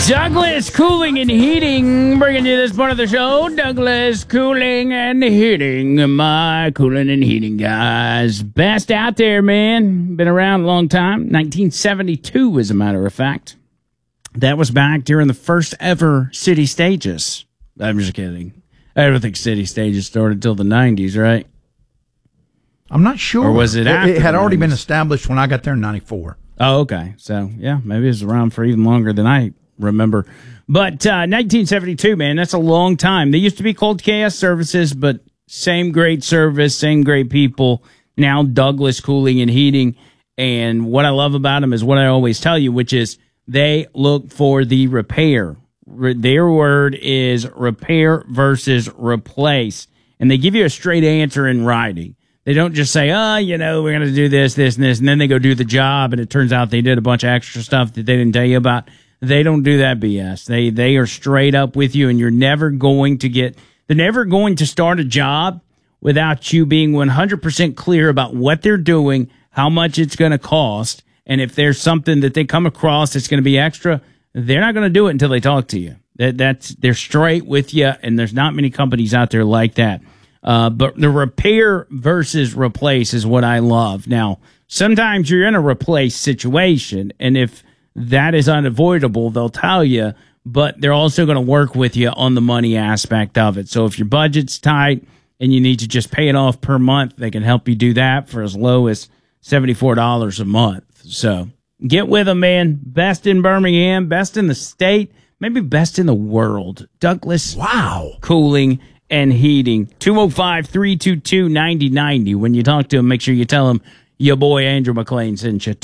Douglas Cooling and Heating, bringing you this part of the show. Douglas Cooling and Heating, my cooling and heating guys. Best out there, man. Been around a long time. 1972, as a matter of fact. That was back during the first ever City Stages. I'm just kidding. I don't think City Stages started until the 90s, right? I'm not sure. Or was it after? It had the already 90s? been established when I got there in 94. Oh, okay. So, yeah, maybe it was around for even longer than I remember. But 1972, man, that's a long time. They used to be called KS Services, but same great service, same great people. Now Douglas Cooling and Heating. And what I love about them is what I always tell you, which is they look for the repair. Their word is repair versus replace. And they give you a straight answer in writing. They don't just say, we're going to do this, this, and this, and then they go do the job, and it turns out they did a bunch of extra stuff that they didn't tell you about. They don't do that BS. They are straight up with you, and they're never going to start a job without you being 100% clear about what they're doing, how much it's going to cost, and if there's something that they come across that's going to be extra, they're not going to do it until they talk to you. They're straight with you, and there's not many companies out there like that. But the repair versus replace is what I love. Now, sometimes you're in a replace situation, and if that is unavoidable, they'll tell you, but they're also going to work with you on the money aspect of it. So if your budget's tight and you need to just pay it off per month, they can help you do that for as low as $74 a month. So get with them, man. Best in Birmingham, best in the state, maybe best in the world. Douglas Cooling and Heating. 205-322-9090. When you talk to them, make sure you tell them your boy Andrew McLean sent you.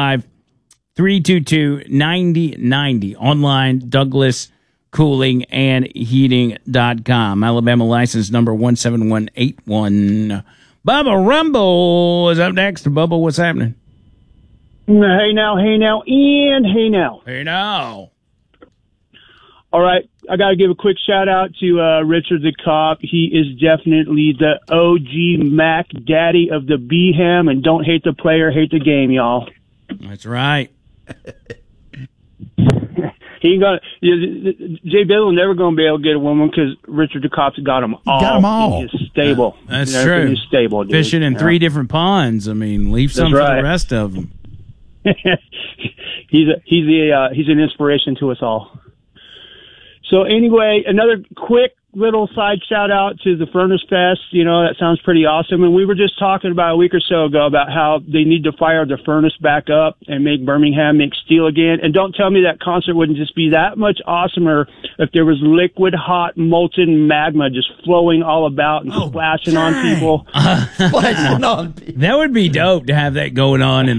205-322-9090. Online, DouglasCoolingandHeating.com. Alabama license number 17181. Bubba Rumble is up next. Bubba, what's happening? Hey now, and hey now. Hey now. All right, I got to give a quick shout out to Richard the Cop. He is definitely the OG Mac Daddy of the B-Ham, and don't hate the player, hate the game, y'all. That's right. He got Jay Bill never going to be able to get a woman because Richard the Cop's got them all. Got 'em all. In his stable. That's Everything true. is stable, dude. Fishing in 3 different ponds. I mean, leave some That's for right. the rest of them. He's an inspiration to us all. So anyway, another quick little side shout out to the Furnace Fest. That sounds pretty awesome. And we were just talking about a week or so ago about how they need to fire the furnace back up and make Birmingham make steel again. And don't tell me that concert wouldn't just be that much awesomer if there was liquid hot molten magma just flowing all about and splashing on people. Flashing on people. That would be dope to have that going on in